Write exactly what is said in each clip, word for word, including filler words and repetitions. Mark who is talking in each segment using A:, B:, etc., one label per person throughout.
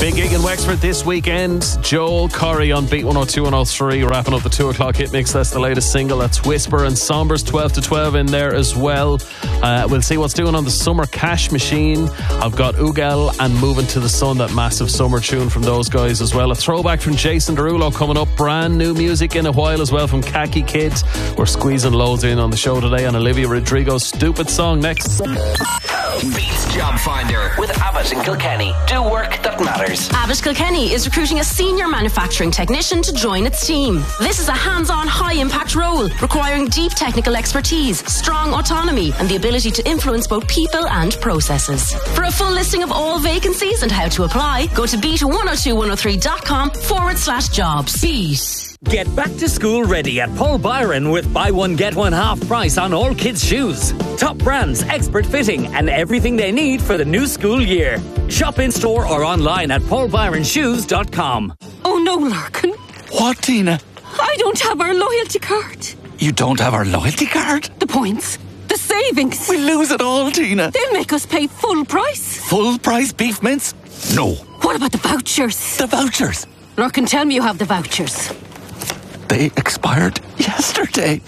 A: Big gig in Wexford this weekend. Joel Corey on Beat one oh two and oh three, wrapping up the two o'clock hit mix. That's the latest single. That's Whisper, and Sombers twelve to twelve in there as well. Uh, we'll see what's doing on the Summer Cash Machine. I've got Ugel and Moving to the Sun, that massive summer tune from those guys as well. A throwback from Jason Derulo coming up. Brand new music in a while as well from Khaki Kids. We're squeezing loads in on the show today, and Olivia Rodrigo's Stupid Song next.
B: Beats Job Finder with Abbott and Kilkenny. Do work that matters.
C: Abbott Kilkenny is recruiting a senior manufacturing technician to join its team. This is a hands-on, high-impact role requiring deep technical expertise, strong autonomy, and the ability to influence both people and processes. For a full listing of all vacancies and how to apply, go to beat one oh two one oh three dot com forward slash jobs. Beat.
D: Get back to school ready at Paul Byron with buy one get one half price on all kids' shoes. Top brands, expert fitting, and everything they need for the new school year. Shop in store or online at paul byron shoes dot com.
E: Oh no, Larkin.
F: What, Tina?
E: I don't have our loyalty card.
F: You don't have our loyalty card?
E: The points, the savings.
F: We lose it all, Tina.
E: They'll make us pay full price.
F: Full price beef mince? No.
E: What about the vouchers?
F: The vouchers?
E: Larkin, tell me you have the vouchers.
F: They expired yesterday.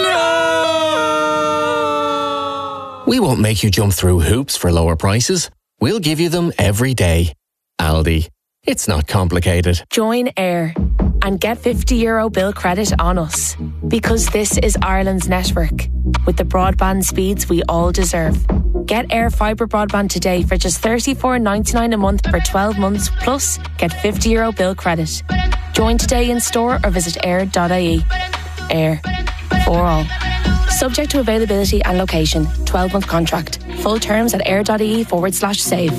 G: No! We won't make you jump through hoops for lower prices. We'll give you them every day. Aldi. It's not complicated.
H: Join Air and get fifty euro bill credit on us. Because this is Ireland's network, with the broadband speeds we all deserve. Get Air Fibre broadband today for just thirty-four ninety-nine a month for twelve months, plus get fifty euro bill credit. Join today in store or visit air dot I E. Air. For all. Subject to availability and location. twelve month contract. Full terms at air.ie forward slash save.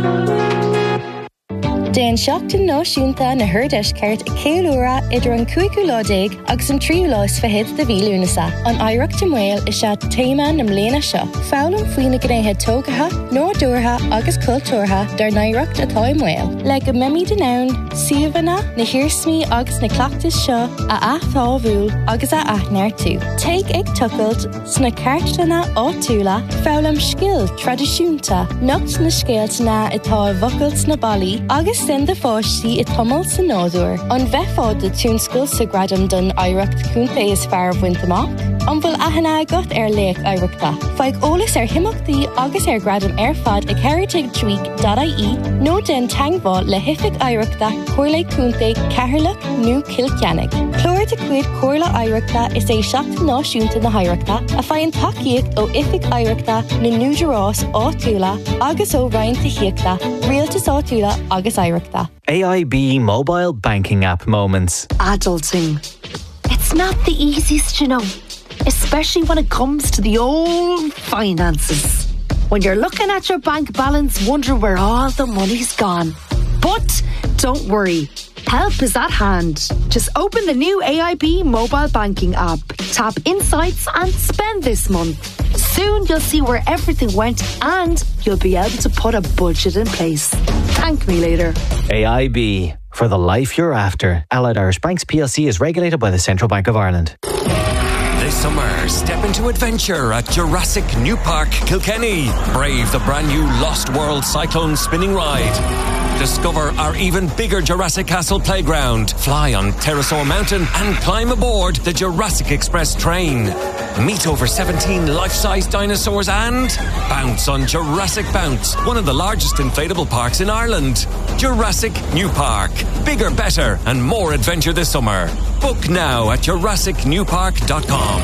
I: Den seachtain náisiúnta na Hurdeis ceart a céúra idir an cuaigú láidéig agus an tríú lás fehéad de bhí lúnasa. An Oidhreacht Amhail is se téime na mléana seo. Fálam faoina gnéithe tógatha, nódúrtha agus cultúrtha dar naireacht atá Amhail. Le go mimi den ann, siomhanna, na hirsmí agus na clachtas seo a athtábhúil agus a aithnear tú. Take ag tucailt sna ceartana áitiúla, fálam scill tradiisiúnta, nocht na scéaltana atá vocailt na bailí agus send the fáistí I tomul sa nádúr. An bheitfád de túnscoil sa gradam don Oidhreacht cúnta is fear bhaint amach. An bhfuil aithne agat ar léach Oidhreachta. Feadh eolas ar himachtaí agus ar gradam ar fad ag heritage week dot I E nó den teangmhá le hific Oidhreachta cuairla cúnta Cathaoirleach nó Kilceannig. Clóir de cuid cuairla Oidhreachta is é seachtain náisiúnta na Oidhreachta a faigheann tacaíocht ó ific Oidhreachta na núidirrás áitiúla agus ó roinnta hiachta, rialtas áitiúla agus Oidhreachta.
J: A I B mobile banking app moments.
K: Adulting. It's not the easiest, you know, especially when it comes to the old finances. When you're looking at your bank balance, wondering where all the money's gone. But don't worry. Help is at hand. Just open the new A I B mobile banking app, tap Insights and spend this month. Soon you'll see where everything went and you'll be able to put a budget in place. Thank me later.
J: A I B, for the life you're after. Allied Irish Banks P L C is regulated by the Central Bank of Ireland.
B: This summer, step into adventure at Jurassic New Park, Kilkenny. Brave the brand new Lost World Cyclone spinning ride. Discover our even bigger Jurassic Castle playground. Fly on Pterosaur Mountain and climb aboard the Jurassic Express train. Meet over seventeen life-size dinosaurs and bounce on Jurassic Bounce, one of the largest inflatable parks in Ireland. Jurassic New Park. Bigger, better and more adventure this summer. Book now at jurassic new park dot com.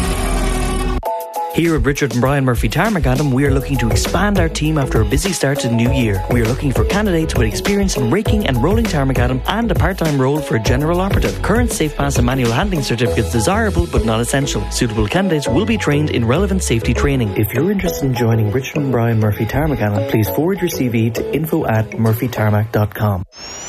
L: Here at Richard and Brian Murphy Tarmac Adam, we are looking to expand our team after a busy start to the new year. We are looking for candidates with experience in raking and rolling tarmac Adam and a part-time role for a general operative. Current safe pass and manual handling certificates desirable but not essential. Suitable candidates will be trained in relevant safety training. If you're interested in joining Richard and Brian Murphy Tarmac Adam, please forward your C V to info at murphy tarmac dot com.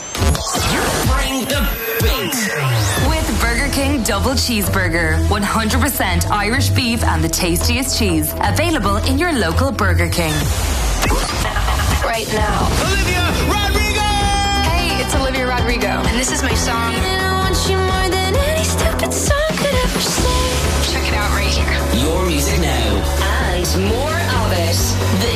B: Bring the beat.
M: Burger King Double Cheeseburger. one hundred percent Irish beef and the tastiest cheese. Available in your local Burger King.
N: Right now.
B: Olivia Rodrigo!
N: Hey, it's Olivia Rodrigo. And this is my song. And I want you more than any stupid song could ever say. Check it out right here.
B: Your music now.
N: And more of it. The